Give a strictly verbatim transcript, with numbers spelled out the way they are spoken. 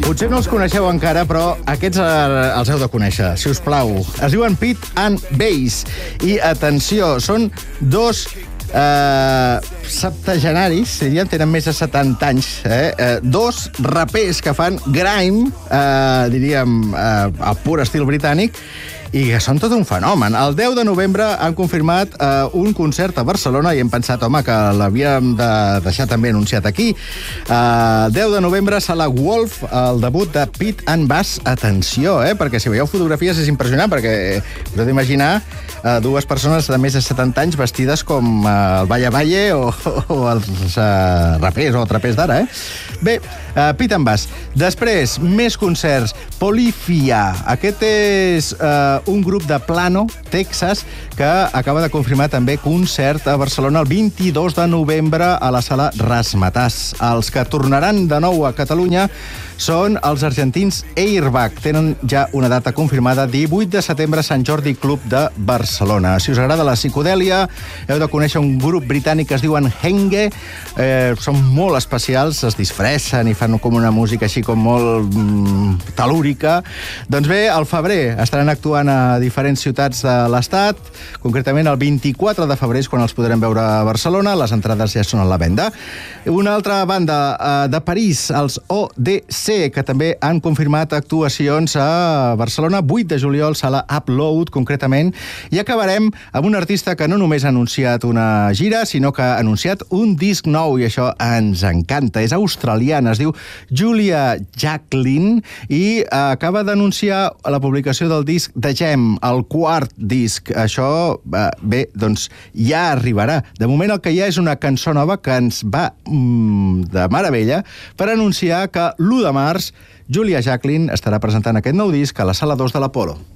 Potser no els coneixeu encara, però aquests eh, els heu de conèixer, si us plau. Es diuen Pete and Bass. I, atenció, són dos eh, septagenaris, serien, tenen més de setanta anys, eh? Eh, dos rapers que fan grime, eh, diríem, eh, al pur estil britànic, i que són tot un fenomen. El deu de novembre han confirmat eh, un concert a Barcelona i hem pensat, home, que l'havíem de deixar també anunciat aquí. Eh, deu de novembre, Sala Wolf, el debut de Pete and Bass. Atenció, eh, perquè si veieu fotografies és impressionant, perquè us heu d'imaginar eh, dues persones de més de setanta anys vestides com eh, el Valle Valle o, o els eh, rapers o trapers d'ara, eh? Bé, eh, Pete and Bass. Després, més concerts. Polifia. Aquest és eh, un grup de Plano, Texas, que acaba de confirmar també concert a Barcelona el vint-i-dos de novembre a la sala Razzmatazz. Els que tornaran de nou a Catalunya són els argentins Airbag. Tenen ja una data confirmada, divuit de setembre, Sant Jordi Club de Barcelona. Si us agrada la psicodèlia, heu de conèixer un grup britànic que es diuen Henge. Eh, són molt especials, es disfressen i fan com una música així com molt mm, telúrica. Doncs bé, al febrer estaran actuant a diferents ciutats de l'Estat. Concretament, el vint-i-quatre de febrer és quan els podrem veure a Barcelona. Les entrades ja són a la venda. Una altra banda eh, de París, els O D C, que també han confirmat actuacions a Barcelona, vuit de juliol, sala Upload, concretament. I acabarem amb un artista que no només ha anunciat una gira, sinó que ha anunciat un disc nou, i això ens encanta. És australiana, es diu Julia Jacklin, i acaba d'anunciar la publicació del disc The Gem, el quart disc. Això, bé, doncs ja arribarà. De moment el que hi ha és una cançó nova que ens va mm, de meravella per anunciar que l'u de març Julia Jacklin estarà presentant aquest nou disc a la Sala dos de l'Apolo.